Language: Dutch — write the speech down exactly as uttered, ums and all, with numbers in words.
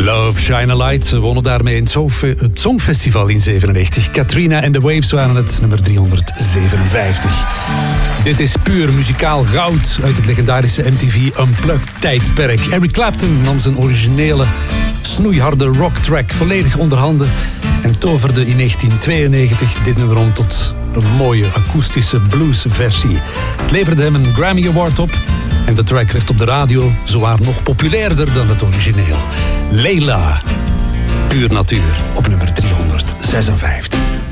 Love Shine a Light. Ze wonnen daarmee in het Songfestival in zevenennegentig. Katrina and the Waves waren het nummer driehonderdzevenenvijftig. Dit is puur muzikaal goud uit het legendarische M T V Unplugged tijdperk. Eric Clapton nam zijn originele snoeiharde rocktrack volledig onder handen en toverde in negentien tweeënnegentig dit nummer om tot een mooie akoestische bluesversie. Het leverde hem een Grammy Award op en de track werd op de radio zowaar nog populairder dan het origineel. Leila, puur natuur, op nummer driehonderdzesenvijftig.